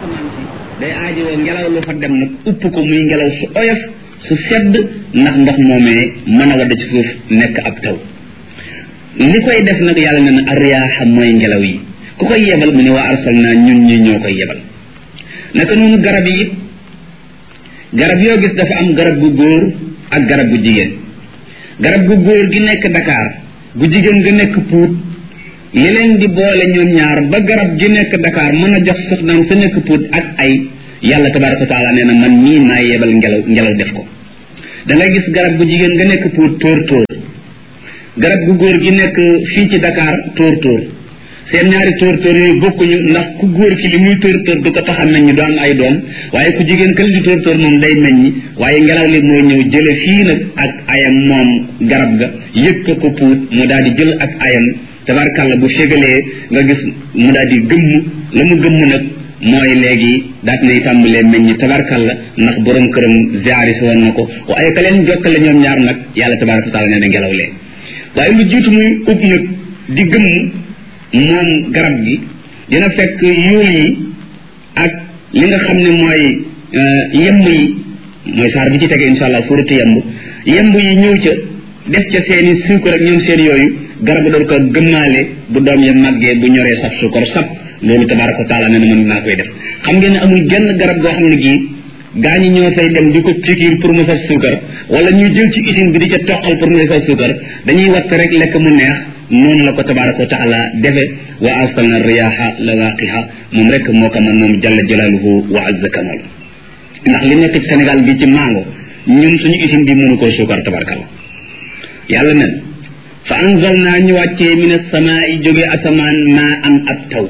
asamaan si day aajowoo ngelaw lu fa dem nag upp ko muy ngelaw su oyof su sedd ndax ndox moomee mën a wadd ci suuf nekk ab taw li koy def nag yàlla ne na arriyaaxa mooy ngelaw yi ku koy yebal mu ne waa arsalna ñun ñi ñoo koy yebal naka noonu garab yi garab yoo gis dafa am garab gu góor ak garab gu jigéen garab gu góor gi nekk Dakar gu jigéen ga nekk Pout li leen di boole ñoom ñaar ba garab gi nekk Dakar mën a jox soxnaam sa nekk Pout ak ay yàlla tabaraka wa taala nee na man mii maa yebal ngelaw def ko da ngay gis garab gu jigéen nga nekk Pout tóor garab gu góor gi nekk fii ci Dakar tóor seen ñaari tóor yooyu bokkuñu ndax ku góor ki li muy tóor du ko tax a meññ du am ay doom waaye ku jigéen kël di tóor moom day meññ waaye ngelaw li mooy ñëw jële fii nag ak ayam moom garab ga yëg ko Pout mu daal di jël ak ayam tabarkàlla bu fégalee nga gis mu daal di gëmm la mu gëmm nag mooy léegi daat nay tàmbalee meññ tabarkàlla ndax borom këram ziaris woon na ko waaye ka leen jokkale ñoom ñaar nag yàlla tabaraka wa taala nee na ngelaw lee waaye lu jiitu muy ub nag di gëmm moom garab gi dina fekk yuul yi ak li nga xam ne mooy yemb yi mooy saar bi ci tege insha allah suuratu yemb yi ñëw ca def ca seeni suukar ak ñoom seen yooyu garab doon ko gëmmaale bu doom ya màggee bu ñoree sab suukar sab loolu tabaraka wa taala nee na mën naa koy def xam ngeen ne amul genn garab goo xam ne gii gaa ñi ñoo fay dem di ko pikiir pour mu saf suukar wala ñuy jël ci usine bi di ca toqal pour mu saf suukar dañuy watt rek lekk mu neex noonu la ko tabaraka wa taala defe wa arsalna riyaha lawaqiha moom rek moo ko man moom jalla jalaaluhu wa azza kamal ndax li nekk ci Sénégal bi ci mango ñun suñu usine bi mënu koo suukar tabarakalla yàlla nen fa anzalna ñu wàccee min as-samaa'i jóge asamaan maa am ab taw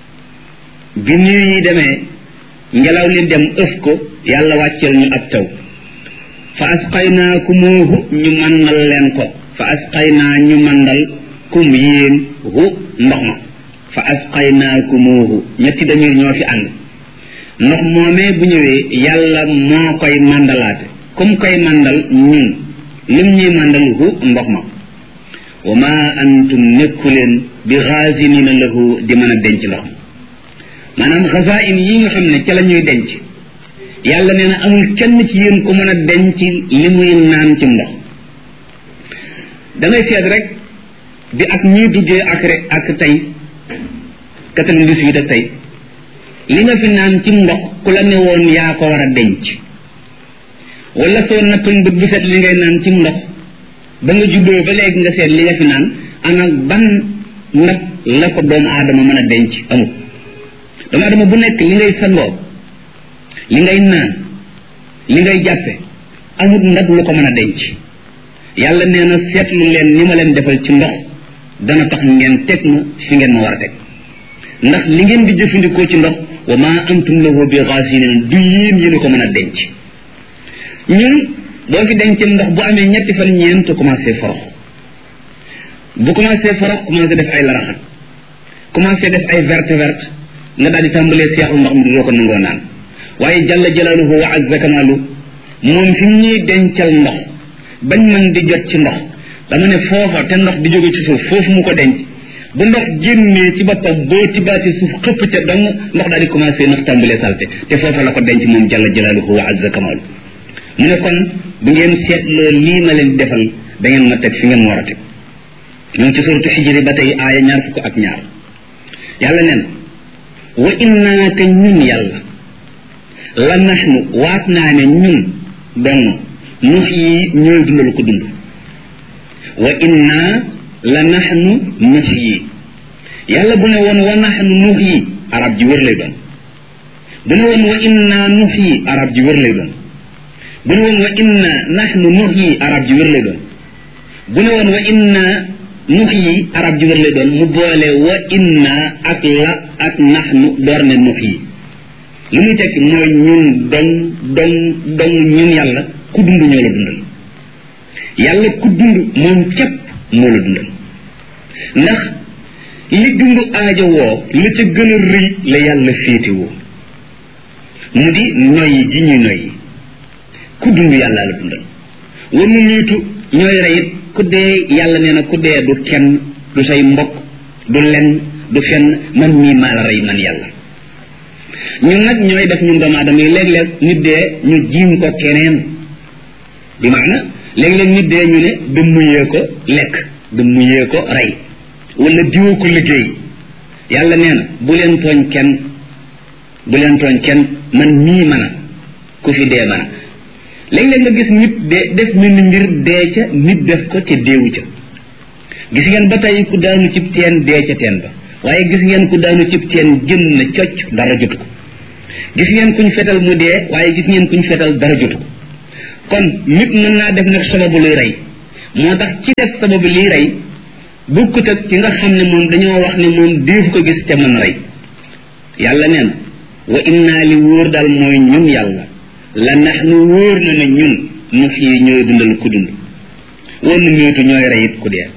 bi ñuy demee ngelaw li dem ëf ko yàlla wàcceel ñu ab taw fa asqaynaakumu ñu mandal leen ko fa asqaynaa ñu mandal kum yéen hu ndox ma fa asqaynaakumu ñetti dañuy ñoo fi ànd ndox moomee bu ñëwee yàlla moo koy mandalaate comme koy mandal ñun lim ñuy mandal hu ndox ma wa ma antum nekkuleen bi xaasinina lahu di mën a denc ndox maanaam xasain yi nga xam ne ca la ñuy denc yàlla nee na amul kenn ci yéen ku mën a denc li muy naan ci ndox dangay seet rek bi ak ñuy duggee ak tey 98 ak tey li nga fi naan ci ndox ku la ne woon yaa ko war a denc wala soo nattoon bët bu set li ngay naan ci ndox ba nga juddoo ba léegi nga seet li nga fi naan ana ban ndab la ko doomu aadama mën a denc amul doomu aadama bu nekk li ngay sangoo li ngay naan li ngay jàppe amul ndab lu ko mën a denc yàlla nee na seetlu leen ni ma leen defal ci ndox dana tax ngeen teg ma fi ngeen ma war a teg ndax li ngeen di jëfandikoo ci ndox wa ma antum lahu bi ghasinin du yéen ko mën a denc ñun boo fi denc ndox bu amee ñetti fan ñeent commencé forox bu commencé forox commencé def ay laraxat commencé def ay verte nga daal di tàmbalee seexlu ndox mi doo ko nangoo naan waaye jalla jalaaluhu wa azza kamaalu moom fi ñuy dencal ndox bañ mën di jot ci ndox dama ne foofa te ndox di jóge ci suuf foofu mu ko denc bu ndox génnee ci boppam boo tibaati suuf xëpp ca dong ndox daal di commencé ndox tàmbalee salte te foofa la ko denc moom jalla jalaaluhu wa azza kamaalu mu ne kon bu ngeen seetloo lii ma leen defal da ngeen ma teg fi ngeen war a teg ñoom ci suratu xijri ba tey aaya 22 yàlla neen wa innaa te ñun yàlla la naxnu waat naa ne ñun dong nux yi ñooy dundal ko dund wa innaa la naxnu nux yi yàlla bu ne woon wa naxnu nux yi arab ji wér lay doon bu ne woon wa innaa nux yi arab ji wér lay doon bu ne woon wa inna naxnu nux yi arab ji wér lay doon bu ne woon wa inna nux yi arab ji wér lay doon mu boole wa inna ak la ak naxnu door ne nux yi lu muy tekki mooy ñun dong ñun yàlla ku dund ñoo la dundal yàlla ku dund moom képp moo la dundal ndax li dund aajo woo la ca gën a rëy la yàlla féete woo mu di noyyi ji ñuy noyyi ku dund yàlla la dundal war mu niitu ñooy reyit ku dee yàlla nee na ku dee du kenn du say mbokk du lenn du fenn man mii maa la rey man yàlla ñun nag ñooy def ñun doomu aadama yi léeg-léeg nit dee ñu jiiñ ko keneen bi maana léeg-léeg nit dee ñu ne dëmmuyee ko lekk dëmmuyee ko rey wala diwoo ko liggéey yàlla nee na bu leen tooñ kenn man mii mën a ku fi dee mën a léeg-léeg nga gis nit dee def mel ni mbir dee ca nit def ko ca deewu ca gis ngeen ba tey ku daanu cib teen dee ca teen ba waaye gis ngeen ku daanu cib teen jën na cocc dara jotu ko gis ngeen kuñ fetal mu dee waaye gis ngeen kuñ fetal dara jotu ko kon nit mën naa def nag sababu luy rey moo tax ci def sababu liy rey bukkut ak ci nga xam ne moom dañoo wax ne moom déefu ko gis te mën rey yàlla nee na wa inna li wóor daal mooy ñun yàlla la nax nu wóor na ne ñun nu fii ñooy dundal ku dund wan nu miitu ñooy reyit ku dee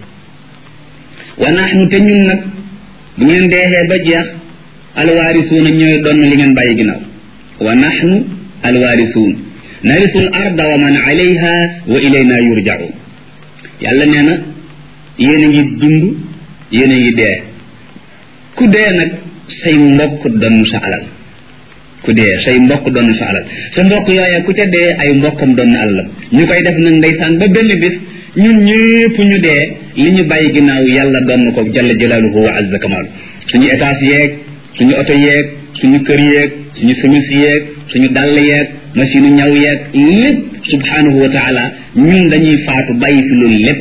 wa nax nu te ñun nag bu ngeen deexee ba jeex alwaarisuuna ñooy donn li ngeen bàyyi ginnaaw wa nax nu alwaarisuun narisul arda wa man alayha wa ilayna yurjaun yàlla nee na yéen a ngi dund yéen a ngi dee ku dee nag say mbokk donn sa alal ku dee say mbokk donn sa alal sa mbokk yooya ku ca dee ay mbokkam donn alalam ñu koy def nag ndeysaan ba benn bis ñun ñëpp ñu dee li ñu bàyyi ginnaaw yàlla donn ko jalla jalaaluhu wa azza kamaalu suñu étage yeeg suñu oto yeeg suñu kër yeeg suñu semis yeeg suñu dàll yeeg machine ñaw yeeg lépp subhanahu wa taala ñun dañuy faatu bàyyi fi loolu lépp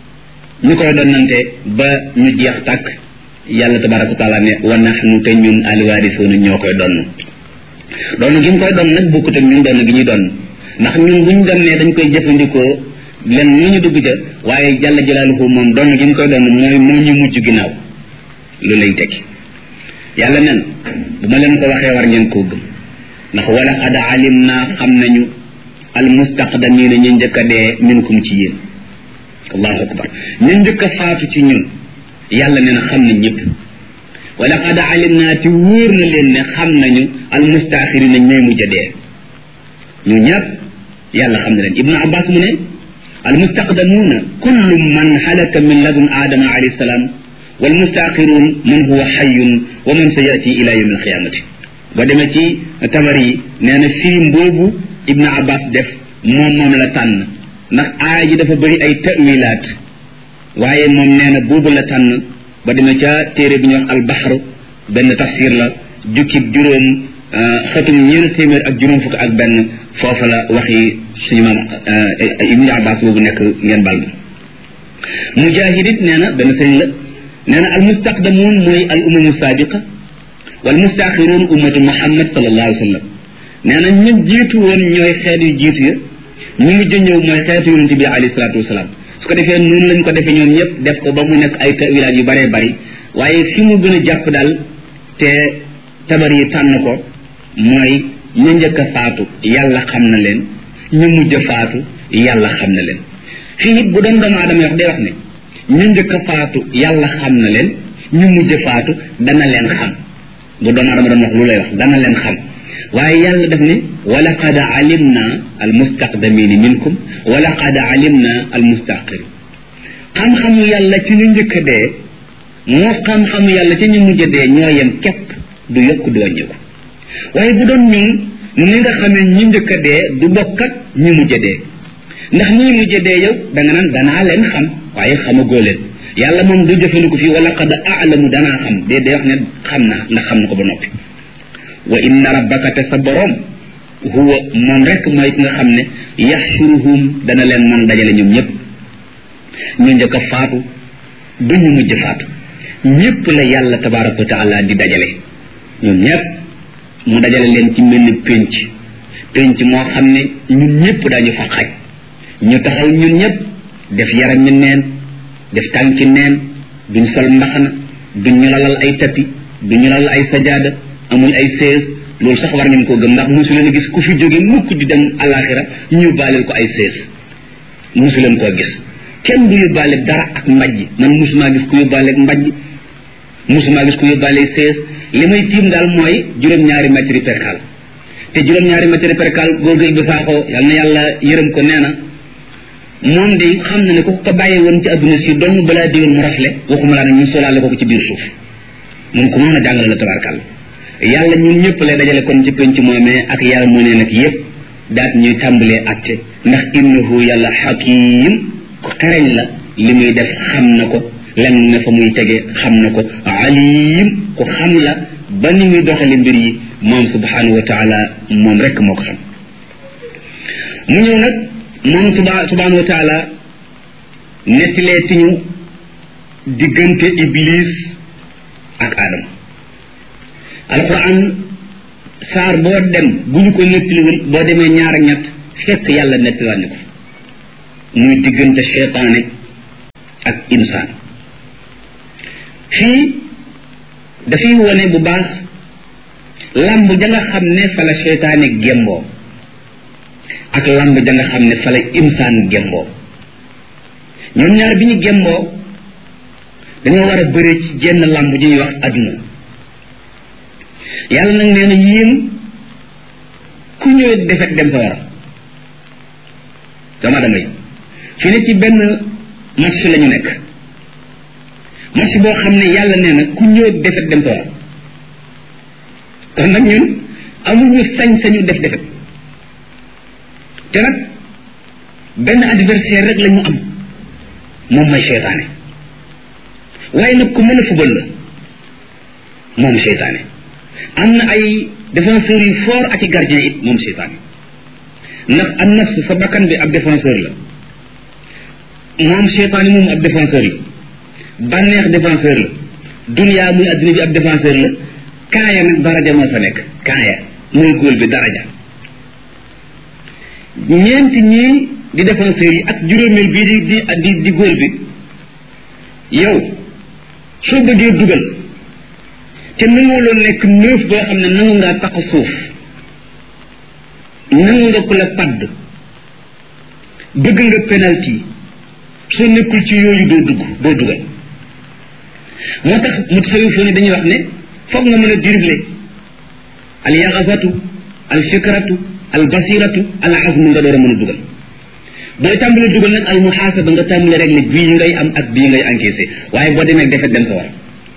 ñu koy donnante ba ñu jeex tàkk yàlla tabaraka wa taala ne wa nahnu te ñun alwaarisuuna ñoo koy donn doon gi ñu koy donn nag bokkut ak ñun donn gi ñuy donn ndax ñun buñ donnee dañ koy jëfandikoo len ñu ñu dugg ca waaye jalla jalaaluhu moom donn gi ñu koy donn mooy moo ñu mujj ginnaaw loolu lay tekki yàlla nen bu ma leen ko waxee war ngeen koo gëm ndax wala qad alim naa xam nañu almustaqdamiina ñu njëkk a dee minkum ci yéen allahu akbar ñu njëkk a faatu ci ñun yàlla nee na xam nañ ñëpp wala qad alim naa te wóor na leen ne xam nañu almustaaxirina ñooy mujj a dee ñu ñëpp yàlla xam na leen ibnu abbas mu ne almustaqdamuuna kullu man halaka min ladun aadama alayhi salaam والمستأخرون من هو حي ومن سيأتي إلى يوم القيامة ودمتي تبري نانا فيلم بوبو ابن عباس دف موم لا تان ndax aaji dafa bari ay ta'wilat waye mom neena bobu la tan ba dina ca téré bi ñu wax al bahr ben tafsir la jukki juroom xatum ñeen témèr ak juroom fuk ak ben fofu la waxi suñu mam ibn abbas bobu nek ngeen bal mujahidit neena ben señ la نانا المستقدمون موي الأمم السابقة والمستأخرون أمة محمد صلى الله عليه وسلم نانا ني جيتو won ñoy xéet yu jitu ya ñi mu jëñew moy xéetu yonent bi alayhi salatu wassalam su ko defé non lañ ko defé ñoom ñep def ko ba mu nek ay tawilat yu bare bari waye fi mu gëna japp dal té tabari tan ko moy ñu ñëk faatu yalla xam na leen ñu mujj faatu yalla xam na leen fi nit bu doon doom adam wax day wax ne ñu njëkk faatu yàlla xam na leen ñu mujj faatu dana leen xam bu doon adama doon wax lu lay wax dana leen xam waaye yàlla daf ne wala qad alimna al mustaqdamina minkum wala qad alimna al mustaqirin xam-xamu yàlla ci ñu njëkk dee moo xam-xamu yàlla ci ñu mujj dee ñoo yem képp du yokk du wàññiku waaye bu doon ñun ni nga xamee ñu njëkk dee du bokk ak ñu mujj dee ndax ñi mujj dee yow da nga naan danaa leen xam waaye xamagoo leen yàlla moom du jëfandiku fii wala qad a'lamu danaa xam dee day wax ne xam naa ndax xam na ko ba noppi wa inna rabbaka te sa borom huwa moom rek mooy ki nga xam ne yaxshuruhum dana leen man dajale ñoom ñëpp ñu njëkk a faatu du ñu mujj faatu ñëpp la yàlla tabaraka wa taala di dajale ñoom ñëpp mu dajale leen ci mel ni pénc moo xam ne ñun ñëpp dañu fa xaj ñu taxaw ñun ñëpp def yaram ñu neen def tànki neen duñ sol mbaxana duñ ñu lalal ay tapi duñ ñu lalal ay sajaada amul ay sees loolu sax war ngeen koo gëm ndax mosu leen a gis ku fi jóge mukk di dem alaxira ñu baaleel ko ay sees mosu leen koo gis kenn du yóbbaale dara ak mbajj man mosumaa gis ku yóbbaale ak mbajj mosumaa gis ku yóbbaale sees li may tiim daal mooy juróom-ñaari mètre percal te juróom-ñaari mètre percal góor gi bu saaxoo yal na yàlla yërëm ko nee na moom de xam na ne ku ko bàyyee woon ci adduna si dong balaa digal mu rafle waxuma laa nag ñu solaale ko ci biir suuf moom ku mën a jàngale la tabarkal yàlla ñun ñëpp lay dajale kon ci penc moomee ak yàlla mu ne nag yëpp daat ñuy tàmbalee atte ndax innahu yàlla xakim ku xereñ la li muy def xam na ko lenn ne fa muy tege xam na ko alim ku xam la ba ni muy doxale mbir yi moom subhanahu wa taala moom rek moo ko xam mu ñëw nag moom subhanahu wa taala nettilee ti ñu diggante iblis ak Adama alquran saar boo dem bu ñu ko nettaliwul boo demee ñaar ak ñett fekk yàlla nettaliwaat ne ko muy diggante cheytaane ak insaan fii dafay wone bu baax lamb ja nga xam ne fa la cheytaane gemboo ak lamb ja nga xam ne fa la insaan gemboo ñoom ñaar bi ñu gemboo dañoo war a bëree ci jenn lamb ji ñuy wax adduna yàlla nag nee na yéen ku ñëw defet dem sa war a dama damay fi ne ci benn match la ñu nekk match boo xam ne yàlla nee na ku ñëw defet dem sa war a kon nag ñun amuñu sañ-sañu def defet te nag benn adversaire rek la ñu am moom may seytaane waaye nag ku mën a fubal la moom seytaane am na ay défenseurs yu fort ak i gardien it moom seytaane ndax an nafs sa bakkan bi ab défenseur la moom seytaane moom ab défenseur la bànneex défenseur la duniyaa muy adduna bi ab défenseur la kaaya nag daraja moo fa nekk kaaya mooy góol bi daraja ñeenti ñii di défenseurs yi ak juróomeel bii di góol bi yow soo bëggee dugal te nanguwuloo nekk neuf boo xam ne nangu ngaa takk suuf nangu nga ku la padd bëgg nga penalty soo nekkul ci yooyu doo dugal moo tax mu tasawifu ne dañuy wax ne foog nga mën a dribbler al yaxasatu al fikratu al basiratu al azmu nga door a mën a dugal booy tàmbali dugal nag al muhaasaba nga tàmbali rek ne bii ngay am ak bii ngay encaissé waaye boo demee defet dem sa war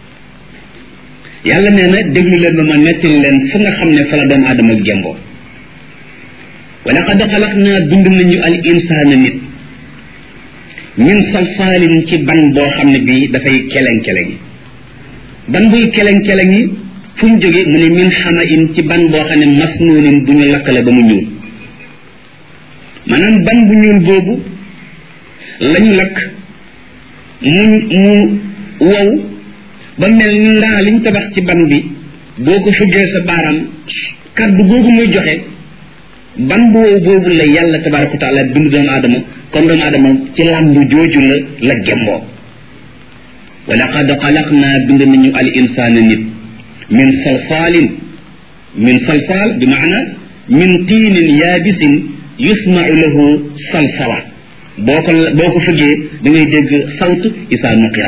yàlla nee na déglu leen ba ma nettali leen fu nga xam ne fa la doomu aadama ak jemboo wa laqad xalaqnaa bind nañu al insaana nit min salsaalin ci ban boo xam ne bii dafay keleng-keleng ban buy keleng-keleng yi fu mu jóge mu ne min xama in ci ban boo xam ne masnuunin bu ñu lakkale ba mu ñuul maanaam ban bu ñuul boobu lañu lakk mu wow ba mel ni ndaa liñ tabax ci ban bi boo ko fëggee sa baaraam kaddu googu muy joxe ban bu wow boobu la yàlla tabaraka wa taala bind doomu aadama kon doomu aadama ci làmb jooju la gemboo wa laqad xalaqnaa bind nañu al insaana nit min salsaal bi maana min tiinin yaabisin yusmau lahu salsala boo ko fëggee da ngay dégg sawt isaa nuqira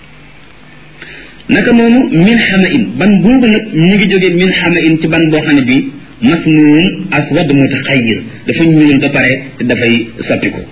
naka noonu min xama in ban boobu nag ñu ngi jógee min xama in ci ban boo xam ne bii masnuun aswad mutaxayyir dafa ñuul ba pare te dafay soppi ko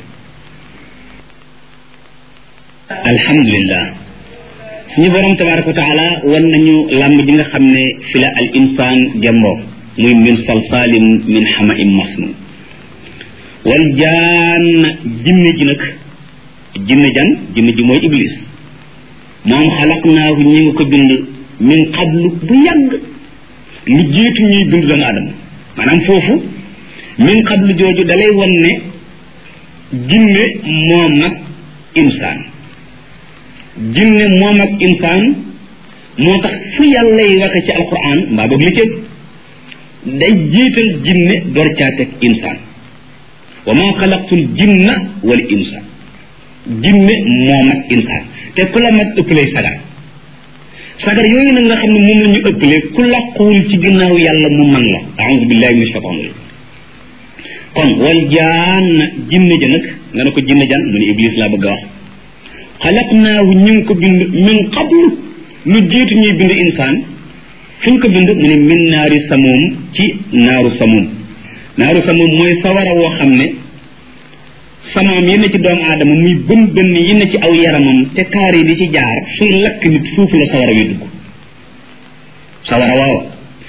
alhamdulillah suñu borom tabaraka wa taala wan nañu làmb ji nga xam ne fi la al insaan jamboo muy min salsaalin min xama in masnuun wal jaan jinne ji nag jinne ji mooy iblis moom xalaqnaahu ñi nga ko bind min qablu bu yàgg lu jiitu ñuy bind doomu aadama maanaam foofu min qablu jooju dalay won ne jinne moom ak insaan jinne moom ak insaan moo tax fu yàllay waxe ci alquran mbaa boog li cëg day jiital jinne door caa teg insaan wa ma xalaqtul jinna wal insaan jinne moom ak insaan te ku la mag ëppalee sagar yooyu nag nga xam ne moom la ñu ëppalee ku làquwul ci ginnaaw yàlla mu man la a'uuzu billahi min shaytaan rajim kon wal jaan jinne ja nag nga ne ko jinne jaan mu ne iblis laa bëgg a wax xalaqnaahu ñu ngi ko bind min qablu lu jiitu ñuy bind insaan fu ñu ko bind mu ne min naari samuum ci naaru samuum mooy sawara woo xam ne samaam yi ne ci doomu aadama muy bën yi ne ci aw yaramam te kaar yi di ci jaar suy lakk nit foofu la sawara wi dugg sawara waaw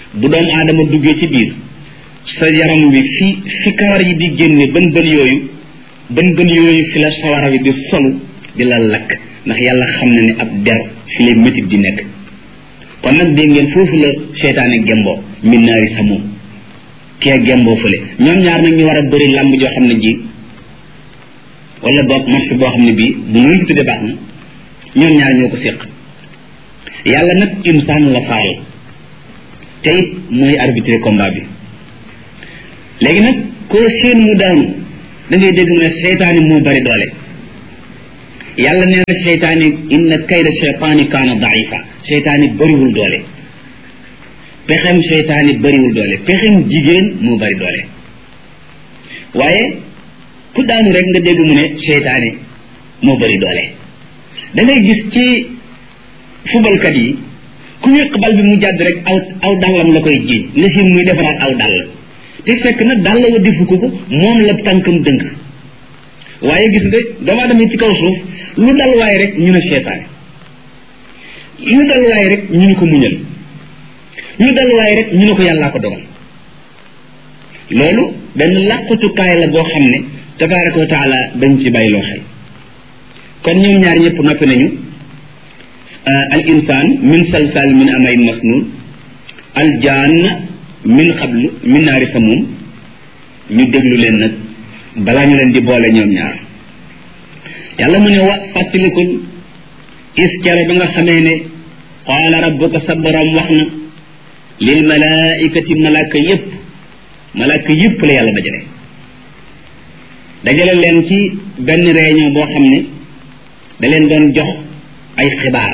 bu doomu aadama duggee ci biir sa yaram wi fi kawar yi di génne bën yooyu fi la sawara wi di solu di la lakk ndax yàlla xam na ne ab der fi lay métit di nekk kon nag dégg ngeen foofu la seytaane gemboo min naari samuum kee gemboo fële ñoom ñaar nag ñu war a bëri làmb joo xam ne ji wala boog marché boo xam ne bii bu ñu ko tuddee baax na ñoom ñaar ñoo ko séq yàlla nag insaan la faal te it mooy arbitré combat bi léegi nag koo seen mu daanu da ngay dégg mu ne seytaane moo bari doole yàlla nee na seytaane inna kayda seytaani kaana daifa seytaane bariwul doole pexem seytaane bariwul doole pexem jigéen moo bari doole waaye ku daanu rek nga dégg mu ne seytaane moo bari doole da ngay gis ci fubalkat yi ku wéq bal bi mu jàdd rek aw dàllam la koy jiiñ nga si muy defaraat aw dàll te fekk na dàll wa defu ko moom la tànkam dëng waaye gis nga doomu aadama ci kaw suuf lu dal waaye rek ñu ne seytaane lu dal waaye rek ñu ne ko muñal lu dal waaye rek ñu ne ko yàllaa ko dogal loolu benn làqutukaay la boo xam ne tabaraka wa taala dañ ci bàyyi loo xel kon ñoom ñaar ñëpp noppi nañu al insaan min salsal min amayin masnun al jaan min xablu min naari samum ñu déglu leen nag balaa ñu leen di boole ñoom ñaar yàlla mu ne wa fàttalikul iskere ba nga xamee ne qaala rabbuka sa borom wax na lil malaikati malaaka yépp la yàlla dajale leen ci benn réunion boo xam ne da leen doon jox ay xibaar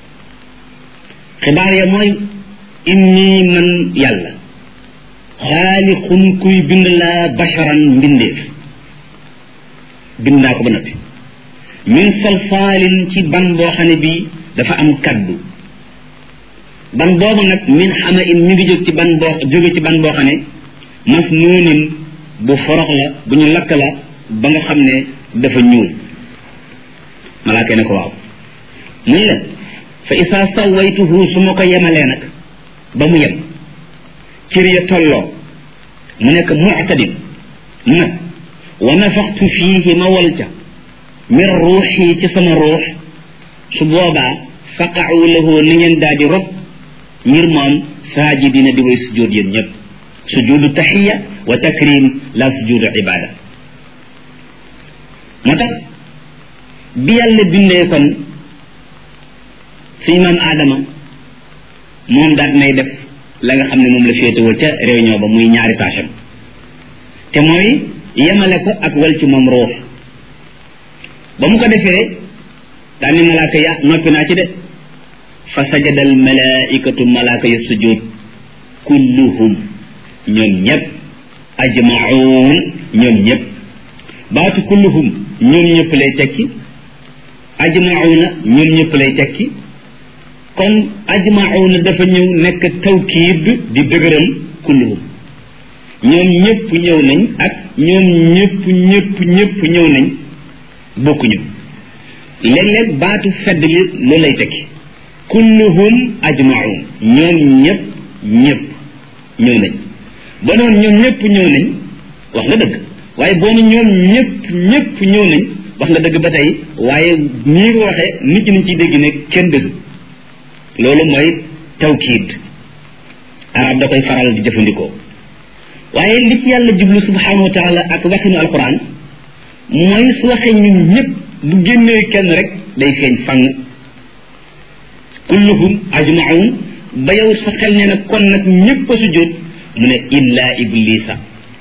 ya mooy inni man yàlla xaalixun kuy bind laa basharan mbindeef bind naa ko ba noppi min salsaalin ci ban boo xam ne bii dafa am kaddu ban boobu nag min xama in mi ngi jóge ci ban boo xam ne masnuunin bu forox la bu ñu lakk la ba nga xam ne dafa ñuul malaaka ne ko waaw muy la fa isaa sawaytuhu su ma ko yemalee nag ba mu yem cër ya tolloo mu nekk mu'tadil nag wa nafaxtu fiihi ma wal ca min ruuxi ci sama ruux su boobaa faqa'u lahu ni ngeen daal di rob ngir moom saajidina di way sujjóot yéen ñëpp sujudu taxiya wa takrim la sujudu ibada moo tax bi yàlla bindee kon suñu maam aadama moom daal dinay def la nga xam ne moom la féetewoo ca réunion ba muy ñaari tâcham te mooy yemale ko ak wal ci moom ruux ba mu ko defee daal ni malaaka ya noppi naa ci de fa sajada al malaikatu malaaka ya sujud kulluhum ñoom ñëpp ajmaun ñoom ñëpp baatu kulluhum ñoom ñëpp lay tekki ajmauna ñoom ñëpp lay tekki kon ajmauna dafa ñëw nekk tawkiid di dëgëral kulluhum ñoom ñëpp ñëw nañ ak ñoom ñëpp ñëw nañ bokkuñu léeg-léeg baatu fedd li loolu lay tekki kulluhum ajmaun ñoom ñëpp ñëw nañ ba noonu ñoom ñëpp ñëw nañ wax nga dëgg waaye boo ne ñoom ñëpp ñëw nañ wax nga dëgg ba tey waaye nii ko waxee nit ñi nañ ciy dégg ne kenn desu loolu mooy tawkiid arab da koy faral di jëfandikoo waaye li ci yàlla jublu subhanahu wa taala ak waxinu alquran mooy su waxee ñun ñëpp bu génnee kenn rek day feeñ fang kulluhum ajmaun ba yow sa xel ne nag kon nag ñëpp a sujjóot mu ne illa iblisa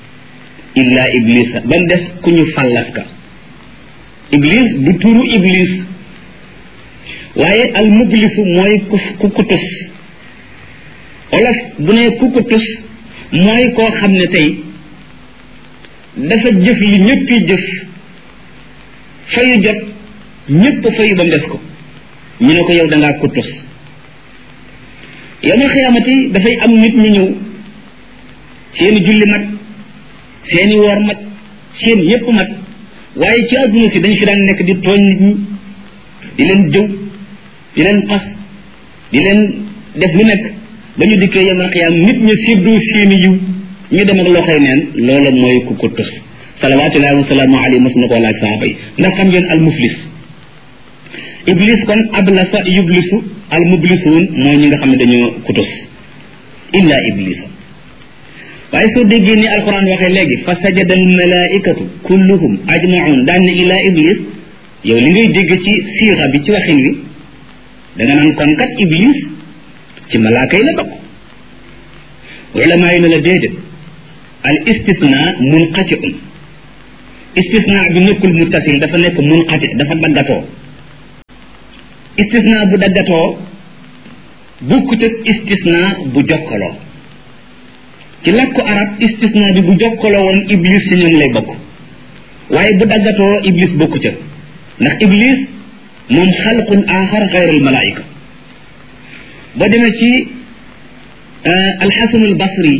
ba mu des ku ñu fàllaska iblis du turu iblis waaye al mublisu mooy ku tus olof bu ne ku tus mooy koo xam ne tey dafa jëf li ñëppi jëf fayu jot ñëpp fayu ba mu des ko ñu ne ko yow dangaa ku tus yawmal xiyaamati dafay am nit ñu ñëw seeni julli mat seeni woor mat seen yépp mat waaye ci àdduna si dañ fi daan nekk di tooñ nit ñi di leen jëw di leen xas di leen def lu nekk ba ñu dikkee yamal xiyaam nit ñi séddoo seeni yiw ñu dem ak loxoy neen loola mooy ku ko tus salawaatullahi wa salaamu alayhi mas na koo laaj saxaaba yi ndax xam ngeen al muflis iblis kon ablasa yublisu al mublisuun mooy ñi nga xam ne dañoo kutus illa iblisa waaye soo déggee ni alquran waxee léegi fa sajada al malaikatu kulluhum ajmaun daan ne illa iblis yow li ngay dégg ci siixa bi ci waxin wi da nga naan kon kat iblis ci malaaka yi la bokk ulama yi ne la déedéet al istisna munqatiun istisna bi nekkul muttasil dafa nekk munqati dafa daggatoo istisna bu daggatoo bukkut ak istisna bu jokkaloo ci làkku arab istisna bi bu jokkaloo woon iblis ci ñoom lay bokk waaye bu daggatoo iblis bokku ca ndax iblis moom xalqun axar xayrul malaayika boo demee ci alxasan albasri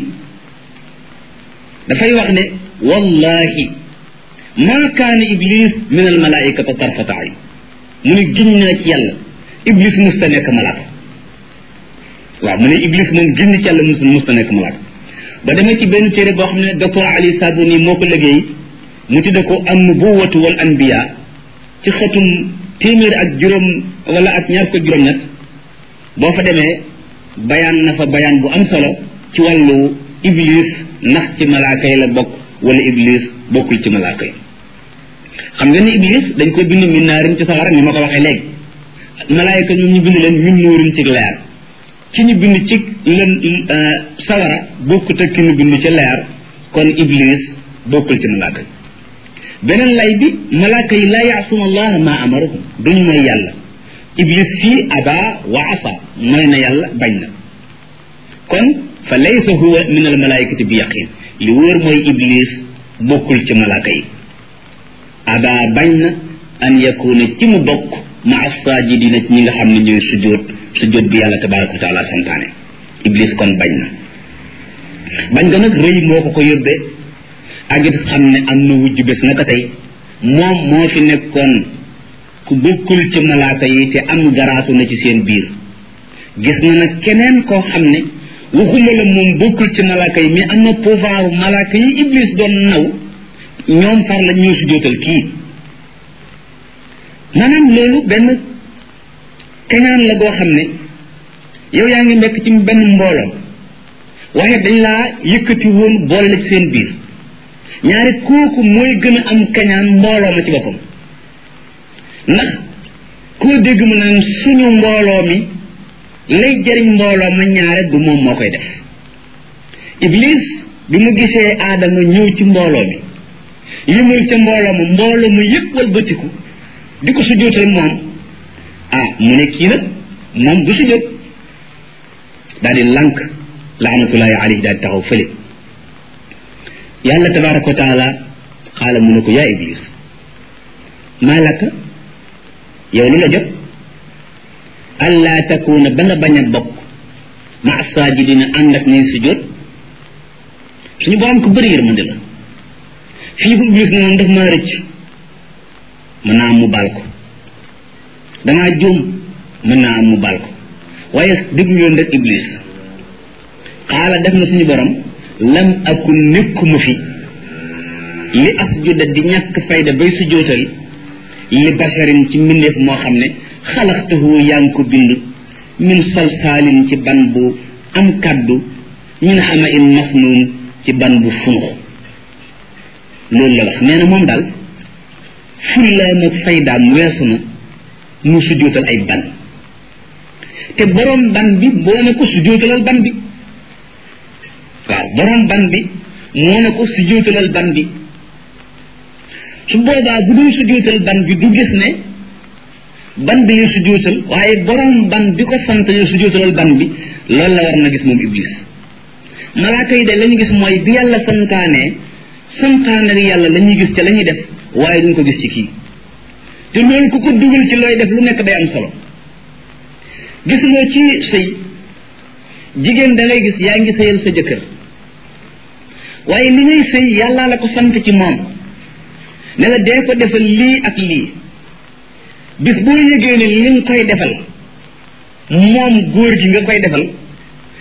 dafay wax ne wallahi maa kaana iblis min almalaikata tarfata ayn mu ne giñ naa ci yàlla iblis musta nekk malaaka waaw mu ne iblis moom giñ ci yàlla musta nekk malaaka ba demee ci benn téere boo xam ne docteur Ali Sabuni moo ko liggéey mu tudde ko an nubuwatu wal anbiya ci xëtum téeméer ak juróom wala ak ñaar ko juróom-ñett boo fa demee bayaan na fa bayaan bu am solo ci wàllu iblis ndax ci malaaka yi la bokk wala iblis bokkul ci malaaka yi xam nga ni iblis dañ koy bind min naarin ci sawara ni ma ko waxee léegi malaayika ñoom ñu bind leen min nuurin ci leer ci ñu bind ci leen sawara bokkut ak ki ñu bind ci leer kon iblis bokkul ci malaaka yi beneen lay bi malaaka yi laa yaasuna allah ma amarahum duñu mooy yàlla iblis fii aba wa asa mooy na yàlla bañ na kon fa laysa huwa min al malaikati bi yaqin li wóor mooy iblis bokkul ci malaaka yi aba bañ na an yakuna ci mu bokk ma as-sajidina ñi nga xam ne ñooy sujjóot bi yàlla tabaraka wa taala santaane iblis kon bañ na bañ nga nag rëy moo ko ko yóbbee ak it xam ne am na wujj bés naka tey moom moo fi nekkoon ku bokkul ci malaaka yi te am garaatu na ci seen biir gis na nag keneen koo xam ne waxuma la moom bokkul ci malaaka yi mais am na pouvoir malaaka yi iblis doon naw ñoom far la ñoo sujjóotal kii maanaam loolu benn kañaan la goo xam ne yow yaa ngi nekk ci benn mbooloo waaye dañ laa yëkkati woon boole la ci seen biir ñaari kooku mooy gën a am kañaan mbooloo ma ci boppam ndax koo dégg mu naan suñu mbooloo mi lay jëriñ mbooloo ma ñaare du moom moo koy def iblis bi mu gisee aadama ñëw ci mbooloo mi yëmul ca mbooloo ma yëpp walbatiku di ko sujjóotal moom mu ne kii nag moom du sujjóot daal di lànk laanatullahi alayhi daal di taxaw fële yàlla tabaraka wa taala xaala mu ne ko yaa iblis maa laka yow lu la jot allaa takuuna ba nga bañ a bokk ma saajidina ànd ak ñuy sujjóot suñu borom ko bëri yërmande la fii bu iblis ne moom daf maa rëcc mën naa am mu baal ko damaa juum mën naa am mu baal ko waaye déglu leen rek iblis xaala def na suñu borom lam akun nekkuma fi li asjuda di ñàkk fayda bay sujjóotal li basharin ci mbindeef moo xam ne xalaxtahu yaa ngi ko bind min salsaalin ci ban bu am kaddu min xama in masnuun ci ban bu funux loolu la wax nee na moom daal fullaam ak faydaam weesu na mu sujjóotal ay ban te borom ban bi boo ne ko sujjóotalal ban bi waaw borom ban bi moo ne ko sujjóotalal ban bi su boobaa bu dul sujjóotal ban bi du gis ne ban bi la sujjóotal waaye borom ban bi ko sant ne sujjóotalal ban bi loolu la war na gis moom iblis malaaka yi de la ñu gis mooy bi yàlla santaane yàlla la ñuy gis ca la ñuy def waaye duñ ko gis ci kii te loolu ku ko dugal ci looy def lu nekk day am solo gis nga ci sëy jigéen da ngay gis yaa ngi sëyal sa jëkkër waaye li ngay sëy yàlla la ko sant ci moom ne la dee ko defal lii ak lii bis boo yëgee ne li nga koy defal moom góor gi nga koy defal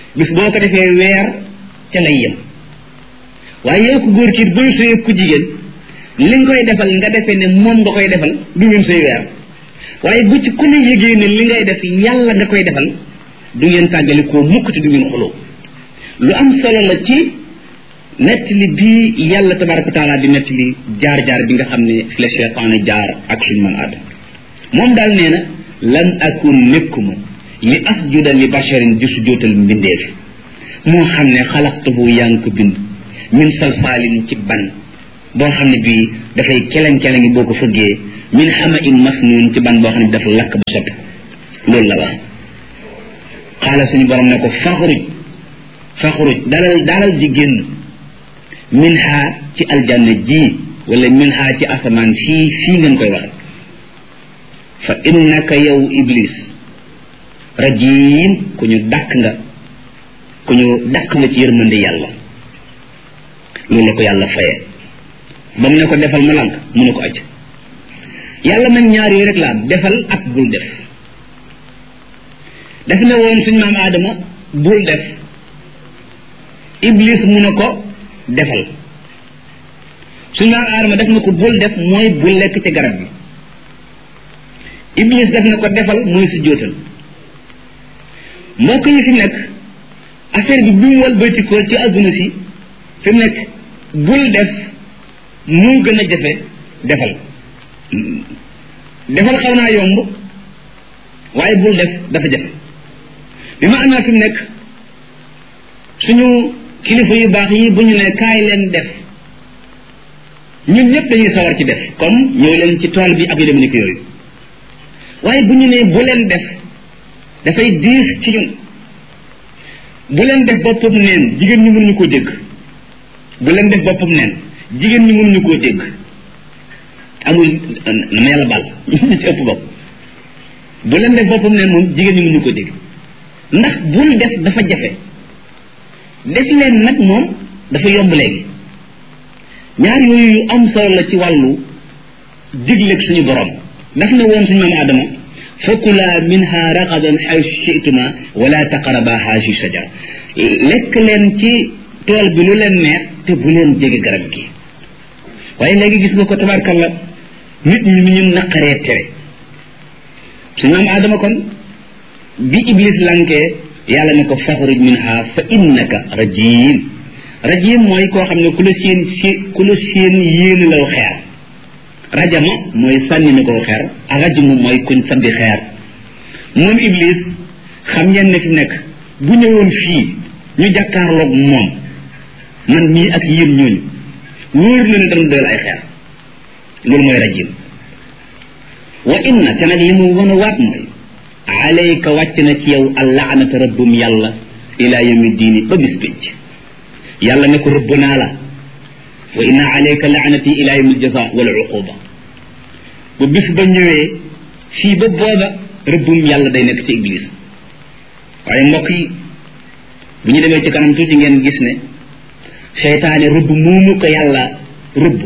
bis boo ko defee weer ca lay yem waaye yow ku góor kii booy sëy ku jigéen li nga koy defal nga defee ne moom nga koy defal du ngeen sëy weer waaye bu ci ku ne yëgee ne li ngay def yàlla nga koy defal du ngeen tàggali koo mukk te du ngeen xuloo lu am solo la ci nettali bii yàlla tabaraka taala di nettali jaar-jaar bi nga xam ne fi la cheytaane jaar ak suñu man aadama moom daal nee na lan akun nekkuma li asjuda li basharin di sujjóotal mbindeef moo xam ne xalaqtuhu yaa ngi ko bind min salsaalin ci ban boo xam ne bii dafay keleng-kelengi boo ko fëggee min xama in masnuun ci ban boo xam ne dafa lakk ba soppi loolu la wax xaala suñu borom ne ko faxruj dalal di génn min xaa ci aljanna ji wala min xaa ci asamaan fii ngeen koy waxe fa innaka yow iblis rajim ku ñu dàq nga ci yërmande yàlla loolu la ko yàlla faye ba mu ne ko defal mu lànk mu ne ko acc yàlla nag ñaar yi rek la defal ak bul def daf ne woon suñu maam aadama bul def iblis mu ne ko defal suñu maam aadama def na ko bul def mooy bul lekk ci garab bi iblis def na ko defal mooy su jóotal mbokk yi fi nekk affaire bi mu walbatikoo ci adduna si fi mu nekk bul def moo gën a jafe defal xaw naa yomb waaye bul def dafa jafe bi ma am naa fi mu nekk suñu kilifa yu baax yi bu ñu ne kaay leen def ñun ñëpp dañuy sawar ci def comme ñëw leen ci tool bi ak yu dem ni ko yooyu waaye bu ñu ne bu leen def dafay diis ci ñun bu leen def boppam neen jigéen ñi mënuñu koo dégg bu leen def boppam neen jigéen ñi mënuñu koo dégg amul na ma yàlla baal ñu ci ëpp bopp bu leen def boppam neen moom jigéen ñi mënuñu koo dégg ndax bul def dafa jafe def leen nag moom dafa yomb léegi ñaar yooyu yu am solo la ci wàllu digleeg suñu borom daf ne woon suñu maam Adama fakula minha ragadan xaysu chituma wala taqaraba haasi shajar lekk leen ci tool bi lu leen neex te bu leen jege garab gi waaye léegi gis nga ko tabarkalla nit ñi ni ñu naqaree tere suñu maam Adama kon bi iblis lankee yàlla ne ko faxruj minha fa innaka rajim mooy koo xam ne ku la seen yéene law xeer rajama mooy sànni na ko xeer rajmu mooy kuñ sànni xeer moom iblis xam ngeen ne fi nekk bu ñëwoon fii ñu jàkkaarloog moom man mii ak yéen ñooñu wóor na ne dana doyal ay xeer loolu mooy rajim wa inna te nag li mu wan a waat mooy alayka wàcc na ci yow allaanata rabbum yàlla ila yawmi diini ba bis pénc yàlla ne ko rëbb naa la wa inna alayka laanati ila yawmi aljaza wal uquba bu bis ba ñëwee fii ba booba rëbbum yàlla day nekk ci iblis waaye mbokk yi bu ñu demee ci kanam tuuti ngeen gis ne seytaane rëbb moomu ko yàlla rëbb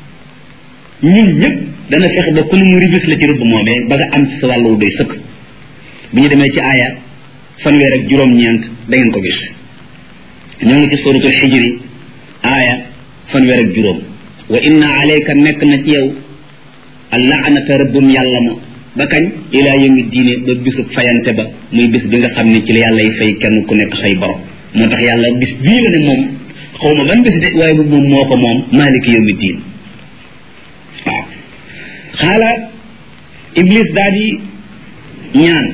ñun ñëpp dana fexe ba ku mu ribis la ci rëbb moomee ba nga am ci sa wàllu doy sëkk bu ñu demee ci aaya fanweer ak juróom-ñeent da ngeen ko gis ñoo ngi ci suratul xijri aaya fanweer ak juróom wa inna alayka nekk na ci yow allaanata rëbbum yàlla ma ba kañ ilaa yawmi diine ba bisub fayante ba muy bis bi nga xam ne ci la yàlla y fay kenn ku nekk say borom moo tax yàlla bis bii la ne moom xaw ma ban bis de waaye bu moom moo ko moom maaliki yawmi diin waaw xaala iblis daal di ñaan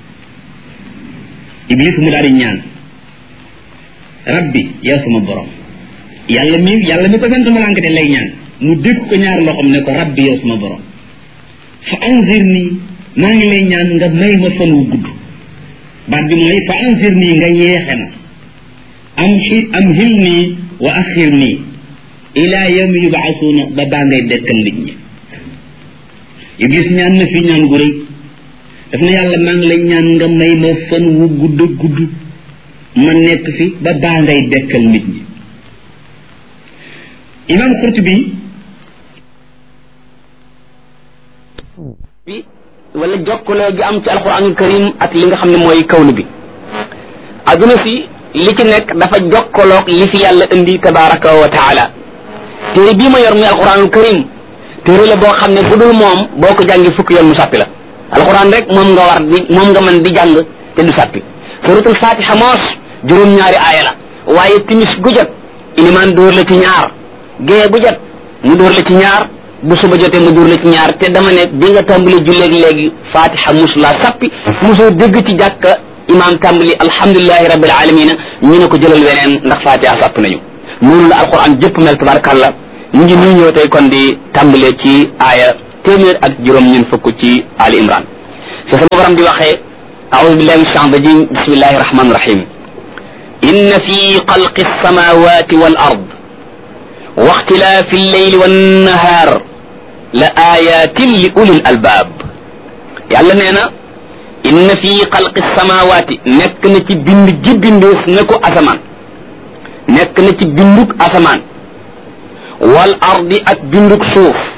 iblis mu daal di ñaan rabbi yow sama borom yàlla mi ko sant malaanka de lay ñaan mu dégg ko ñaar loxoom ne ko rabbi yow sama borom fa anzir nii maa ngi lay ñaan nga may ma fan wu gudd baat bi mooy fa anzir nii nga yeexe ma am xil nii wa axir nii ila yawmi yubaasuuna ba baa ngay dekkal nit ñi iblis ñaan na fi ñaan gu rëy daf na yàlla maa ngi lay ñaan nga may ma fan wu gudd ma nekk fi ba baa ngay dekkal nit ñi imam Qurtubi bi wala jokkaloo gi am ci alquranul karim ak li nga xam ne mooy kawnu bi adduna si li ci nekk dafa jokkaloog li fi yàlla indi tabaraka wa taala téere bii ma yor muy alquranul karim téere la boo xam ne bu dul moom boo ko jàngi fukki yoon mu sàppi la alquran rek moom nga mën di jàng te du sàppi suratul fatiha moos juróom-ñaari aaya la waaye timis gu jot ilimaan dóor la ci ñaar gée bu jot mu dóor la ci ñaar bu suba jotee mu dóor la ci ñaar te dama ne bi nga tàmbali julleeg léegi fatiha musulaa sàppi mosoo dégg ci jàkka imaam tàmbali alhamdulilahi rabbil alamina ñu ne ko jëlal weneen ndax fatiha sàpp nañu noonu la alquran jëpp mel tabarakallah ñu ngi nuy ñëw tey kon di tàmbalee ci aaya téeméer ak juróom ñun fukk ci ali imran fi sama borom di waxee a'udhu billahi minash shaytanir rajim bismillahir rahmanir rahim inna fi xalqi samawati wal ard wa ixtilaafi al-layli wan nahar la ayatin li ulil albab yàlla nee na inna fi xalqi samawati nekk na ci bind ji bindees na ko asamaan nekk na ci binduk asamaan wal ardi ak binduk suuf